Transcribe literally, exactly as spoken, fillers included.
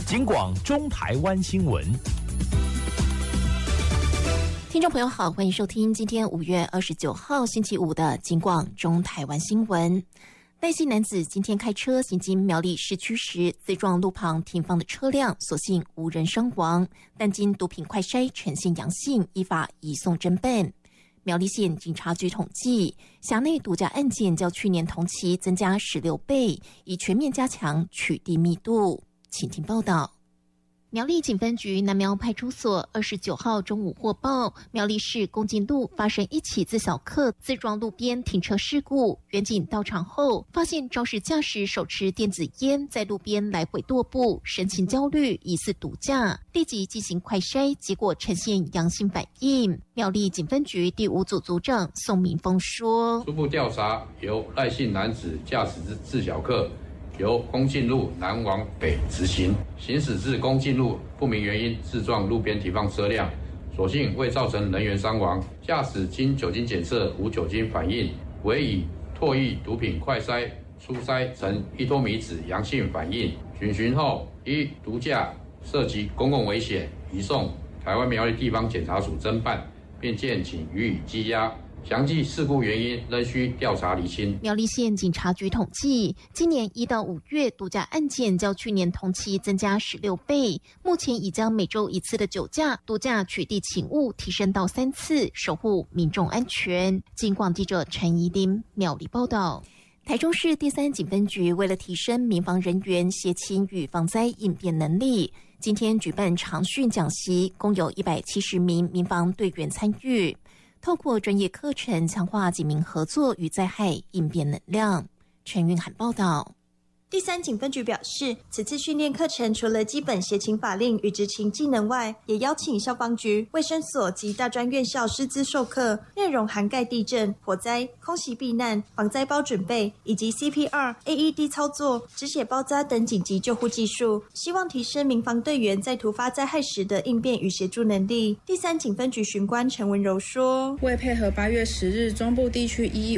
警广中台湾新闻。 听众朋友好，欢迎收听今天五月二十九号星期五的警广中台湾新闻。赖姓男子今天开车行经苗栗市区时，自撞路旁停放的车辆，所幸无人伤亡，但经毒品快筛呈现阳性，依法移送侦办。苗栗县警察局统计，辖内毒驾案件较去年同期增加十六倍，以全面加强取缔密度。请听报道。苗栗警分局南苗派出所二十九号中午获报，苗栗市公进路发生一起自小客自撞路边停车事故。员警到场后，发现肇事驾驶手持电子烟在路边来回踱步，神情焦虑，疑似毒驾，立即进行快筛，结果呈现阳性反应。苗栗警分局第五组组长宋明峰说：“ 初步调查，由赖姓男子驾驶之自小客。”由公进路南往北直行，行驶至公进路不明原因自撞路边停放车辆，所幸未造成人员伤亡。驾驶经酒精检测无酒精反应，唯以唾液毒品快筛初筛呈依托米酯阳性反应。循循后，依毒驾涉及公共危险，移送台湾苗栗地方检察署侦办，并建请予以羁押。详细事故原因仍需调查厘清。 苗栗县警察局统计，今年一到五月毒驾案件较去年同期增加十六倍，目前已将每周一次的酒驾、毒驾取缔请务提升到三次，守护民众安全。警广记者陈怡琳苗栗报道。台中市第三警分局为了提升民防人员协勤与防灾应变能力，今天举办常训讲习，共有一百七十名民防队员参与。透过专业课程强化警民合作与灾害应变能量。陈云涵报道。 第三警分局表示，此次训练课程除了基本协勤法令与执勤技能外，也邀请消防局、卫生所及大专院校师资授课，内容涵盖地震、火灾、空袭避难、防灾包准备以及 C P R、A E D 操作、止血包扎等紧急救护技术，希望提升民防队员在突发灾害时的应变与协助能力。第三警分局巡官陈文柔说：“ 为配合八月十日中部地区一一